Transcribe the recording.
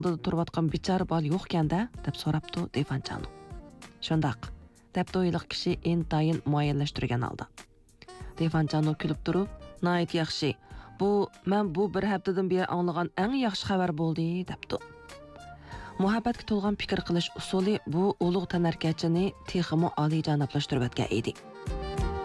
turayotgan bichora bola yo'q-kanda deb so'rabdi Devanchano. Shundaq, deb o'yliq kishi intayin muayyanlashtirgan holda. Devanchano kulib turib, "Nayt yaxshi. Men bu bir haftadan beri anglagan eng yaxshi xabar bo'ldi" debdi. Muhabbatga to'lgan fikr qilish usuli bu ulug' tanarkachini texmo oliyjanoblashtirib o'tgan edi.